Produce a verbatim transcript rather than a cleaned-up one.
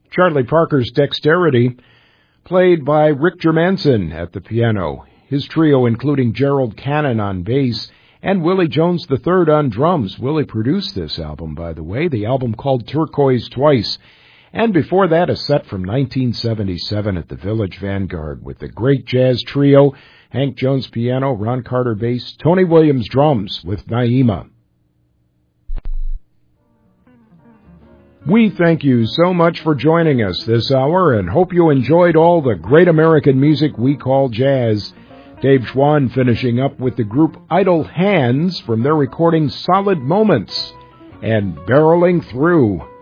Charlie Parker's Dexterity, played by Rick Germanson at the piano. His trio including Gerald Cannon on bass and Willie Jones the third on drums. Willie produced this album, by the way, the album called Turquoise Twice. And before that, a set from nineteen seventy-seven at the Village Vanguard with the great jazz trio, Hank Jones piano, Ron Carter bass, Tony Williams drums with Naima. We thank you so much for joining us this hour and hope you enjoyed all the great American music we call jazz. Dave Schwann finishing up with the group Idle Hands from their recording Solid Moments and Barreling Through.